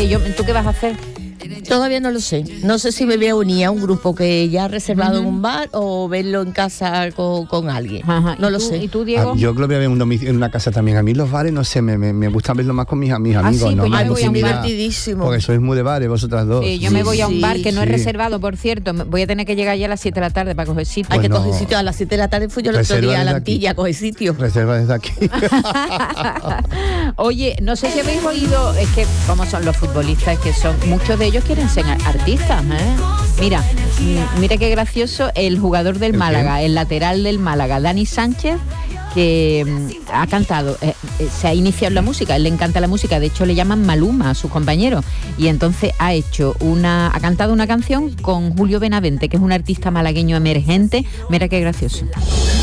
¿tú qué vas a hacer? Todavía no lo sé. No sé si me voy a unir a un grupo que ya ha reservado en un bar o verlo en casa con alguien. Ajá. No lo sé. ¿Y tú, Diego? Yo lo voy a ver en una casa también. A mí los bares, no sé, me gusta verlo más con mis amigos. Sí, ¿no? pues yo Más me voy a un bar. Divertidísimo. Porque sois muy de bares, vosotras dos. Yo me voy a un bar que no es Sí. reservado, por cierto. Voy a tener que llegar ya a las 7 de la tarde para coger sitio. Hay que Bueno, coger sitio. A las 7 de la tarde fui yo el otro reserva día a la desde aquí. Antilla a coger sitio. Reserva desde aquí. Oye, no sé si habéis oído, es que como son los futbolistas, que son muchos de ellos quieren ser artistas, ¿eh? Mira qué gracioso el jugador del Málaga, el lateral del Málaga, Dani Sánchez, que ha cantado, se ha iniciado en la música, él le encanta la música, de hecho le llaman Maluma a sus compañeros, y entonces ha cantado una canción con Julio Benavente, que es un artista malagueño emergente. Mira qué gracioso.